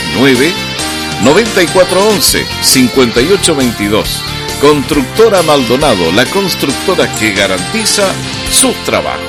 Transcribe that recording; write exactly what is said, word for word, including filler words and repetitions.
nueve, noventa y cuatro once, cincuenta y ocho veintidós. Constructora Maldonado, la constructora que garantiza sus trabajos.